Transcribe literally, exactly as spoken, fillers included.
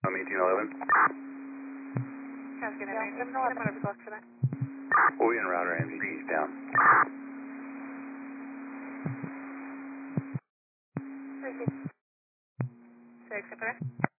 I'm eighteen eleven. Sounds good. I'm eighteen eleven. What are we booked for that? We'll be in router M G T down. Six, for that?